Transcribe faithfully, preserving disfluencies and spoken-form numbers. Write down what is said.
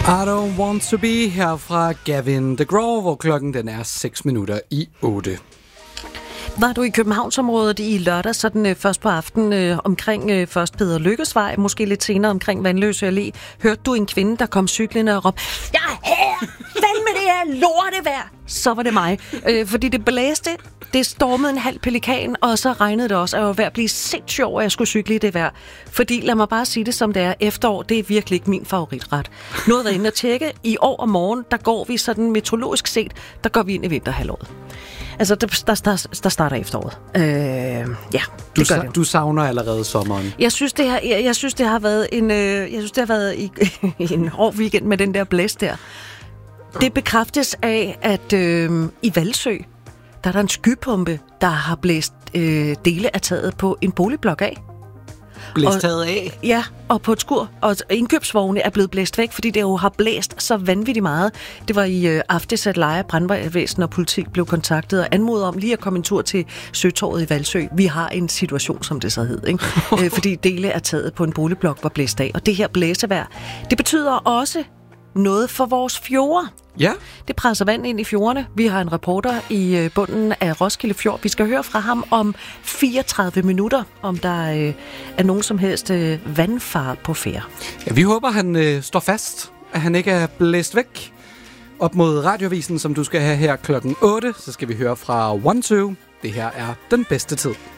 I don't want to be her fra Gavin DeGraw, hvor klokken den er seks minutter i otte. Var du i Københavnsområdet i lørdag, sådan øh, først på aftenen øh, omkring øh, først Peder Lykkesvej, måske lidt senere omkring Vandløse Allé, hørte du en kvinde, der kom cyklende og råbte, jeg er her! Fandme det her lortevejr! Så var det mig. Øh, fordi det blæste, det stormede en halv pelikan, og så regnede det også, og jeg var ved at blive sindssygt over, at jeg skulle cykle i det vejr. Fordi lad mig bare sige det som det er, efterår, det er virkelig ikke min favoritret. Nu har jeg været inde og tjekke, i år og morgen, der går vi sådan meteorologisk set, der går vi ind i vinterhalvåret. Altså, der, der, der, der starter efteråret. Øh, ja, det du, gør det. Du savner allerede sommeren. Jeg synes, det har, jeg, jeg synes, det har været en, øh, jeg synes, det har været i, en hård weekend med den der blæst der. Det bekræftes af, at øh, i Hvalsø, der er der en skypumpe, der har blæst øh, dele af taget på en boligblok af. Blæst taget af? Ja, og på et skur. Og indkøbsvogne er blevet blæst væk, fordi det jo har blæst så vanvittigt meget. Det var i øh, aftes, at Leje, Brandvæsen og politik blev kontaktet og anmodet om lige at komme en tur til Søtorvet i Hvalsø. Vi har en situation, som det så hed, ikke? øh, fordi dele af taget på en boligblok var blæst af. Og det her blæsevejr, det betyder også noget for vores fjorde. Ja. Det presser vand ind i fjordene. Vi har en reporter i bunden af Roskilde Fjord. Vi skal høre fra ham om fireogtredive minutter, om der øh, er nogen som helst øh, vandfare på færde. Ja, vi håber, han øh, står fast, at han ikke er blæst væk. Op mod Radiovisen, som du skal have her klokken otte, så skal vi høre fra One Two. Det her er Den Bedste Tid.